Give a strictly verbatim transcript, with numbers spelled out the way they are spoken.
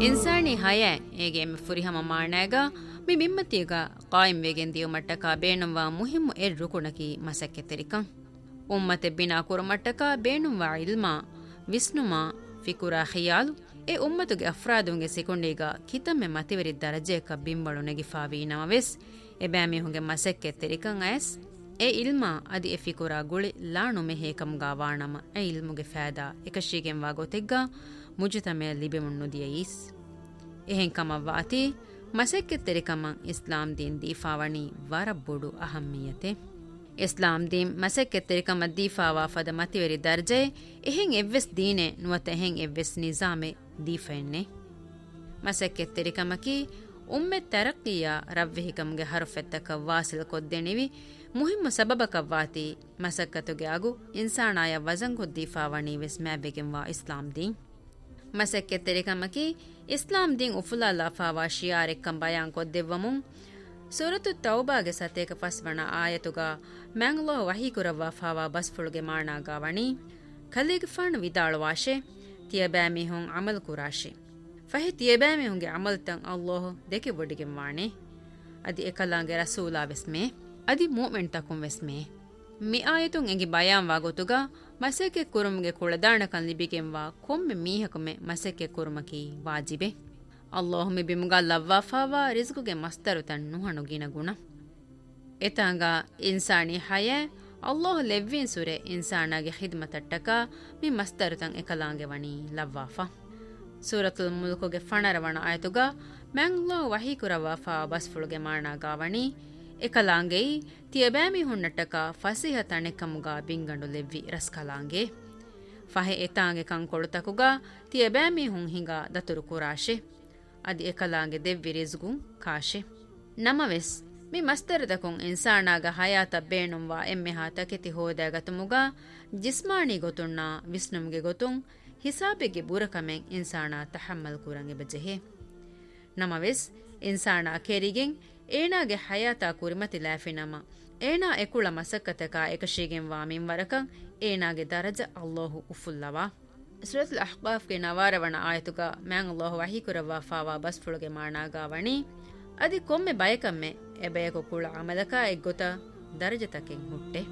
ಇನ್ಸಾನಿ ಹಯ ಏಗೆ ಎಮ್ಮೆ ಫುರಿಹಮ ಮಾಣಾಗ ಮಿ ಮಿಮ್ಮತಿಗ ಕಾಯಿಂ ವೇಗೆನ್ ದಿಯು ಮಟ್ಟಕ ಬೇಣುವಾ ಮುಹಿಮ್ಮು ಎರ್ ರುಕುಣಕಿ ಮಸಕ್ಕೆ ತೆರಿಕಂ ಉಮ್ಮತೆ Bina ಕುರಮಟ್ಟಕ ಬೇಣುವಾ ಇಲ್ಮಾ ವಿಸ್ನುಮಾ ಫಿಕುರಾ ಖಿಯಾಲು A ಉಮ್ಮತುಗೆ ಅಫ್ರಾದುಂಗೆ ಸೆಕೊಂಡೀಗ ಕಿತಮ್ಮೆ ಮತಿವರಿ ದರಜೆಕ ಬಿಂಬಳು ನೆಗಿಫಾವಿ ನಮವೆಸ್ A ಬ್ಯಾಮಿಹುಂಗೆ ಮಸಕ್ಕೆ ತೆರಿಕಂ ice A ಇಲ್ಮಾ ಅದಿ ಎ ಫಿಕುರಾ ಗುಳಿ ಲಾಣು ಮೆಹೇಕಂಗಾ ವಾಣಮ ಎ ಇಲ್ಮುಗೆ ಫෑದಾ ಎಕಶೀಗೆಂ ವಾಗೋತೆಗ್ಗ ಮುಜುತಮೆ ಲಿಬೆಮುಣ್ಣು ದಿಯೀಸ್ ಎಹೆಂ ಕಮವ್ವಾತಿ ಮಸಕ್ಕೆ ತೆರಿಕಮಂ ಇಸ್ಲಾಂ ದೀನ್ ದೀಫಾವಣಿ ವರಬ್ಬುಡು ಅಹಮ್ಮಿಯತೆ ಇಸ್ಲಾಂ ದೀನ್ ಮಸಕ್ಕೆ ತೆರಿಕಮ ದೀಫಾವಾ ಫದ ಮತಿವರಿ ದರ್ಜೆ ಎಹೆಂ ಎವ್ವೆಸ್ ದೀನೆ ನುವತ ಎಹೆಂ ಎವ್ವೆಸ್ ನಿಜಾಮೆ ದೀಫೆನ್ನೆ ಮಸಕ್ಕೆ ತೆರಿಕಮಕಿ ಉಮ್ಮೆ ತರಕ್ಕಿಯ ರವ್ವೆಹಿಕಮ್ಗೆ ಹರುಫೆತ್ತಕ ವಾಸಿಲ್ ಕೊದ್ದೆಣಿವಿ ಮುಹಿಮ್ಮು ಸಬಬಕವ್ವಾತಿ ಮಸಕ್ಕತುಗೆ ಆಗು ಇನ್ಸಾಣಾಯ ವಜಂಗೊದ್ದೀಫಾವಣಿ ವೆಸ್ ಮ್ಯಾಬೆಗೆಂವಾ ಇಸ್ಲಾಂ ದೀನ್ ಮಸಕ್ಕೆ ತೆರಿಕಮಕಿ ಇಸ್ಲಾಂ ದೀನ್ ಉಫುಲಾ ಲಾಫಾವಾ ಶಿಯಾರೆಕ್ಕಂ ಬಯಾನ್ ಕೊದ್ದೆವ್ವಮುಂ ಸೂರತು ತೌಬಾಗೆ ಸತೇಕ ಫಸ್ವಣ ಆಯತುಗ ಮ್ಯಾಂಗ್ಲೋ ವಹೀಕುರವ್ವಾ ಫಾವಾ ಬಸ್ಫುಳುಗೆ ಮಾಣಾಗಾವಣಿ ಖಲೀಗ್ ಫಾಣ್ ವಿದಾಳುವಾಶೆ ತಿಯಬ್ಯಾಮಿಹುಂ ಅಮಲ್ ಕುರಾಶೆ ಫಹಿ ತಿಯಬ್ಯಾಮಿಹುಂಗೆ ಅಮಲ್ತಂ ಅಲ್ಲೋಹ ದೆಕೆ ಬೊಡಿಗೆಂ ವಾಣೆ ಅದಿ ಎಕಲಾಂಗೆ ರಸೂಲಾ ವೆಸ್ಮೆ ಅದಿ ಮೂಮೆಂಟ್ ತಕುಂ ವೆಸ್ಮೆ ಮಿ ಆಯತುಂ ಎಂಗಿ ಬಯಾನ್ ವಾಗೊತುಗ ಮಸೆಕೆ ಕುರುಮ್ಗೆ ಕುಳದಾಣಕನ್ ಲಿಬಿಗೆಂವಾ ಕೊಮ್ಮೆ ಮೀಹಕುಮೆ ಮಸೆಕೆ ಕುರುಮಕಿ ವಾಜಿಬೆ ಅಲ್ಲಾಹ್ ಮಿ ಬಿಮುಗಾ ಲವ್ವಾಫಾವಾ ರಿಜ್ಕುಗೆ ಮಸ್ತರು ತಣ್ಣು ಹಣುಗಿನ ಗುಣ ಎತಾಂಗ ಇನ್ಸಾನಿ ಹಯ ಅಲ್ಲಾಹ್ ಲೆವ್ವಿನ್ ಸುರೆ ಇನ್ಸಾನಾಗೆ ಖಿದ್ಮತಟ್ಟಕ ಮಿ ಮಸ್ತರು ತಂ ಎಕಲಾಂಗೆ ವಣಿ ಲವ್ವಾಫಾ ಸೂರತುಲ್ ಮುಲ್ಕುಗೆ ಫಣರವಣ ಆಯತುಗ ಮ್ಯಾಂಗ್ಲೋ ವಹೀಕುರವಾಫಾ ಬಸ್ಫುಳುಗೆ ಮಾಣಾಗಾವಣಿ ಎಕಲಾಂಗೆಯಿ ತಿಯಬ್ಯಾಮಿ ಹುಣ್ಣಟ್ಟಕ ಫಸಿಹ ತಣೆಕಮುಗ ಬಿಂಗಂಡು ಲೆವ್ವಿ ರಸ್ಕಲಾಂಗೆ ಫಹೆ ಎತಾಂಗೆ ಕಂಕೊಳುತಕುಗ ತಿಯಬ್ಯಾಮಿ ಹುಂ ಹಿಂಗ ದತುರು ಕುರಾಶೆ ಅದಿ ಎಕಲಾಂಗೆ ದೆವ್ವಿ ರಿಜ್ಗುಂ ಕಾಶೆ ನಮವೆಸ್ ಮಿ ಮಸ್ತರದಕುಂ ಇನ್ಸಾನಾಗ ಹಯಾತ ಬೇಣುಂವಾ ಎಮ್ಮೆ ಹಾತಕೆತಿ ಹೋದಾಗತುಮುಗ ಜಿಸ್ಮಾನಿ ಗೊತುಣ್ಣ ವಿಸ್ನುಮ್ಗೆ ಗೊತುಂ ಹಿಸಾಬೆಗೆ ಬುರಕಮೆಂ ಇನ್ಸಾನ ತಹಮ್ಮಲ್ ಕುರಂಗೆ ಬಜೆಹೆ ನಮವೆಸ್ ಇನ್ಸಾನ ಕೆರಿಗೆಂ ಏನಾಗೆ ಹಯಾತಾ ಕುರಿಮತಿ ಲಾಫಿನಮ ಏನಾ ಎಕುಳ ಮಸಕ್ಕತಕ ಏಕಶೀಗೆಂ ವಾಮಿಂ ವರಕಂ ಏನಾಗೆ ದರಜ ಅಲ್ಲಾಹು ಉಫುಲ್ಲವಾ ಸೂರತುಲ್ ಅಹ್ಕಾಫ್ ಗೆ ನವಾರವಣ ಆಯತುಗ ಮ್ಯಾಂ ಅಲ್ಲಾಹು ವಹೀಕುರವಾ ಫಾವಾ ಬಸ್ಫುಳುಗೆ ಮಾಣಾಗಾವಣಿ ಅದಿ ಕೊಮ್ಮೆ ಬಯಕಮ್ಮೆ ಎಬಯಕು ಕುಳ ಅಮಲಕ ಎಗ್ಗೊತ ದರಜತಕೆಂ ಹುಟ್ಟೆ